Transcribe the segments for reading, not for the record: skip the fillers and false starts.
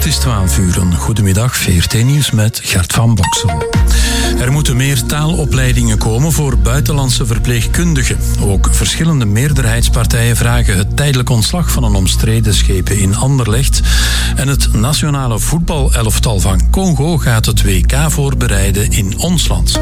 is 12 uur. Goedemiddag, VRT Nieuws met Gert van Boksel. Er moeten meer taalopleidingen komen voor buitenlandse verpleegkundigen. Ook verschillende meerderheidspartijen vragen het tijdelijk ontslag van een omstreden schepen in Anderlecht. En het nationale voetbalelftal van Congo gaat het WK voorbereiden in ons land.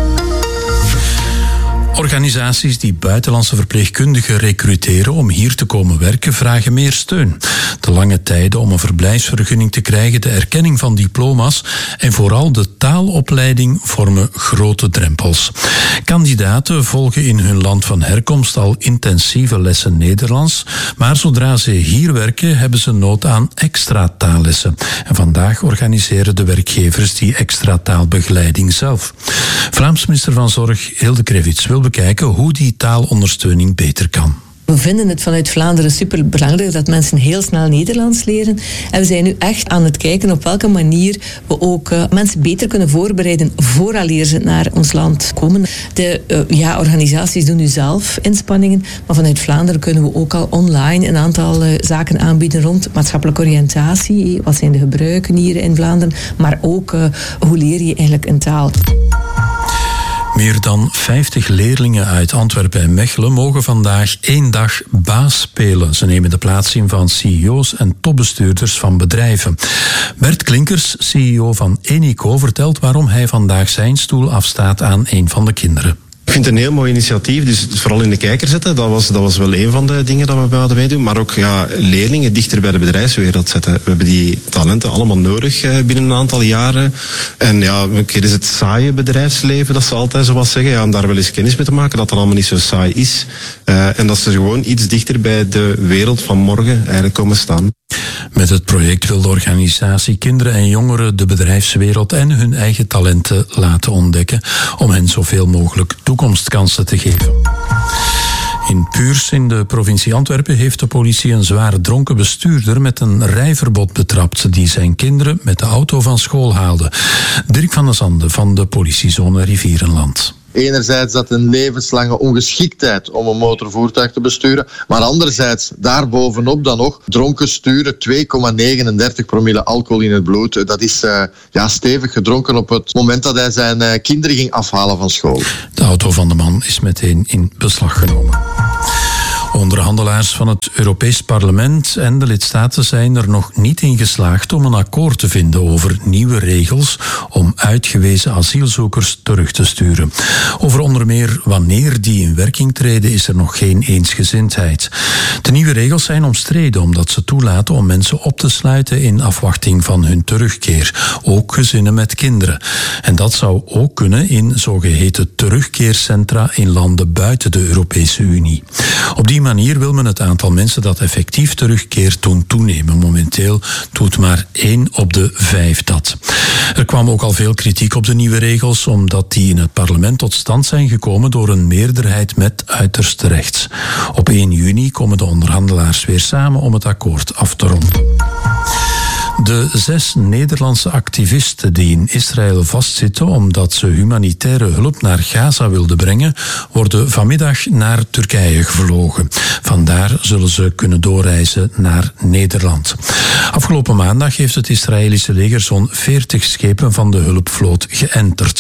Organisaties die buitenlandse verpleegkundigen recruteren om hier te komen werken vragen meer steun. De lange tijden om een verblijfsvergunning te krijgen, de erkenning van diploma's en vooral de taalopleiding vormen grote drempels. Kandidaten volgen in hun land van herkomst al intensieve lessen Nederlands, maar zodra ze hier werken hebben ze nood aan extra taallessen. En vandaag organiseren de werkgevers die extra taalbegeleiding zelf. Vlaams minister van Zorg Hilde Krevits wil bekijken hoe die taalondersteuning beter kan. We vinden het vanuit Vlaanderen superbelangrijk dat mensen heel snel Nederlands leren. En we zijn nu echt aan het kijken op welke manier we ook mensen beter kunnen voorbereiden vooraleer ze naar ons land komen. De organisaties doen nu zelf inspanningen, maar vanuit Vlaanderen kunnen we ook al online een aantal zaken aanbieden rond maatschappelijke oriëntatie. Wat zijn de gebruiken hier in Vlaanderen? Maar ook hoe leer je eigenlijk een taal? Meer dan 50 leerlingen uit Antwerpen en Mechelen mogen vandaag 1 dag baas spelen. Ze nemen de plaats in van CEO's en topbestuurders van bedrijven. Bert Klinkers, CEO van Eneco, vertelt waarom hij vandaag zijn stoel afstaat aan een van de kinderen. Ik vind het een heel mooi initiatief, dus vooral in de kijker zetten, dat was wel een van de dingen dat we wilden meedoen. Maar ook leerlingen dichter bij de bedrijfswereld zetten. We hebben die talenten allemaal nodig binnen een aantal jaren. En een keer is het saaie bedrijfsleven, dat ze altijd zo wat zeggen, om daar wel eens kennis mee te maken, dat allemaal niet zo saai is. En dat ze gewoon iets dichter bij de wereld van morgen eigenlijk komen staan. Met het project wil de organisatie kinderen en jongeren de bedrijfswereld en hun eigen talenten laten ontdekken om hen zoveel mogelijk toekomstkansen te geven. In Puurs in de provincie Antwerpen heeft de politie een zwaar dronken bestuurder met een rijverbod betrapt die zijn kinderen met de auto van school haalde. Dirk van der Zande van de politiezone Rivierenland. Enerzijds dat een levenslange ongeschiktheid om een motorvoertuig te besturen, maar anderzijds daarbovenop dan nog dronken sturen, 2,39 promille alcohol in het bloed. Dat is stevig gedronken op het moment dat hij zijn kinderen ging afhalen van school. De auto van de man is meteen in beslag genomen. Onderhandelaars van het Europees Parlement en de lidstaten zijn er nog niet in geslaagd om een akkoord te vinden over nieuwe regels om uitgewezen asielzoekers terug te sturen. Over onder meer wanneer die in werking treden is er nog geen eensgezindheid. De nieuwe regels zijn omstreden omdat ze toelaten om mensen op te sluiten in afwachting van hun terugkeer. Ook gezinnen met kinderen. En dat zou ook kunnen in zogeheten terugkeercentra in landen buiten de Europese Unie. Op die manier wil men het aantal mensen dat effectief terugkeert doen toenemen. Momenteel doet maar 1 op de 5 dat. Er kwam ook al veel kritiek op de nieuwe regels, omdat die in het parlement tot stand zijn gekomen door een meerderheid met uiterst rechts. Op 1 juni komen de onderhandelaars weer samen om het akkoord af te ronden. De 6 Nederlandse activisten die in Israël vastzitten omdat ze humanitaire hulp naar Gaza wilden brengen, worden vanmiddag naar Turkije gevlogen. Vandaar zullen ze kunnen doorreizen naar Nederland. Afgelopen maandag heeft het Israëlische leger zo'n 40 schepen van de hulpvloot geënterd.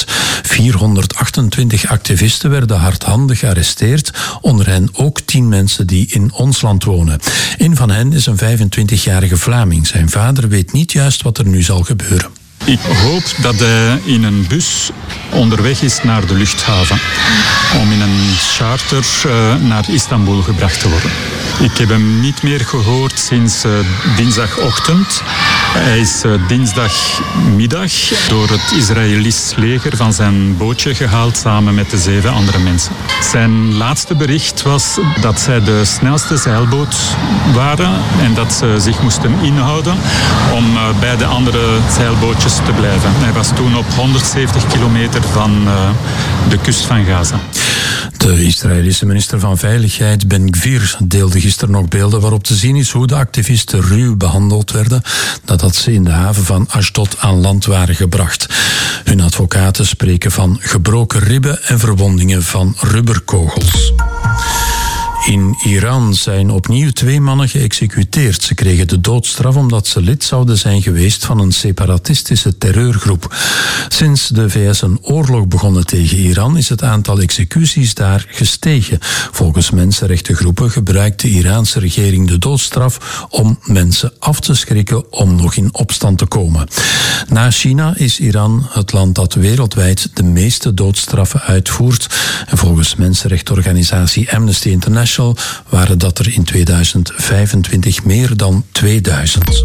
428 activisten werden hardhandig gearresteerd, onder hen ook 10 mensen die in ons land wonen. Een van hen is een 25-jarige Vlaming. Zijn vader weet niet juist wat er nu zal gebeuren. Ik hoop dat hij in een bus onderweg is naar de luchthaven om in een charter naar Istanbul gebracht te worden. Ik heb hem niet meer gehoord sinds dinsdagochtend. Hij is dinsdagmiddag door het Israëlisch leger van zijn bootje gehaald samen met de 7 andere mensen. Zijn laatste bericht was dat zij de snelste zeilboot waren en dat ze zich moesten inhouden om bij de andere zeilbootjes te blijven. Hij was toen op 170 kilometer van de kust van Gaza. De Israëlische minister van Veiligheid Ben Gvir deelde gisteren nog beelden waarop te zien is hoe de activisten ruw behandeld werden nadat ze in de haven van Ashdod aan land waren gebracht. Hun advocaten spreken van gebroken ribben en verwondingen van rubberkogels. In Iran zijn opnieuw 2 mannen geëxecuteerd. Ze kregen de doodstraf omdat ze lid zouden zijn geweest van een separatistische terreurgroep. Sinds de VS een oorlog begonnen tegen Iran is het aantal executies daar gestegen. Volgens mensenrechtengroepen gebruikt de Iraanse regering de doodstraf om mensen af te schrikken om nog in opstand te komen. Na China is Iran het land dat wereldwijd de meeste doodstraffen uitvoert. En volgens mensenrechtenorganisatie Amnesty International waren dat er in 2025 meer dan 2000.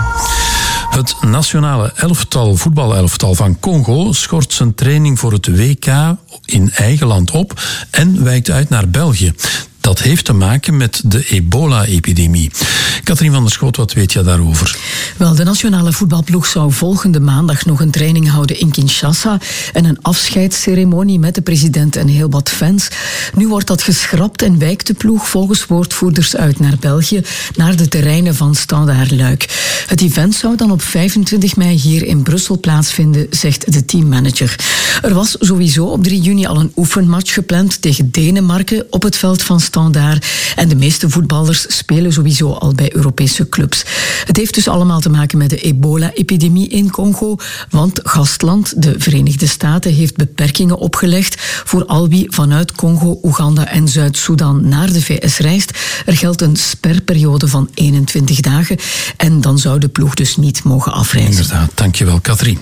Het nationale voetbalelftal van Congo schort zijn training voor het WK in eigen land op en wijkt uit naar België. Dat heeft te maken met de ebola-epidemie. Katrien van der Schoot, wat weet je daarover? Wel, de nationale voetbalploeg zou volgende maandag nog een training houden in Kinshasa en een afscheidsceremonie met de president en heel wat fans. Nu wordt dat geschrapt en wijkt de ploeg volgens woordvoerders uit naar België, naar de terreinen van Standaard Luik. Het event zou dan op 25 mei hier in Brussel plaatsvinden, zegt de teammanager. Er was sowieso op 3 juni al een oefenmatch gepland tegen Denemarken op het veld van Standaard. En de meeste voetballers spelen sowieso al bij Europese clubs. Het heeft dus allemaal te maken met de ebola-epidemie in Congo, want gastland, de Verenigde Staten, heeft beperkingen opgelegd voor al wie vanuit Congo, Oeganda en Zuid-Soedan naar de VS reist. Er geldt een sperperiode van 21 dagen en dan zou de ploeg dus niet mogen afreizen. Inderdaad, dankjewel Katrien.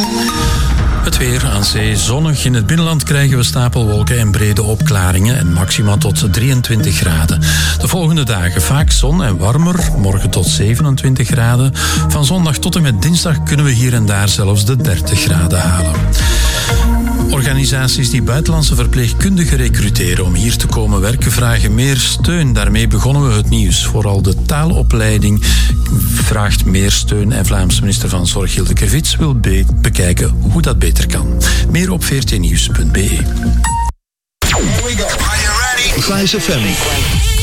Het weer aan zee zonnig. In het binnenland krijgen we stapelwolken en brede opklaringen en maxima tot 23 graden. De volgende dagen vaak zon en warmer, morgen tot 27 graden. Van zondag tot en met dinsdag kunnen we hier en daar zelfs de 30 graden halen. Organisaties die buitenlandse verpleegkundigen recruteren om hier te komen werken vragen meer steun. Daarmee begonnen we het nieuws. Vooral de taalopleiding vraagt meer steun en Vlaamse minister van Zorg Hilde Krevits wil bekijken hoe dat beter kan. Meer op vrtnieuws.be. Here we go. Are you ready? 5FM.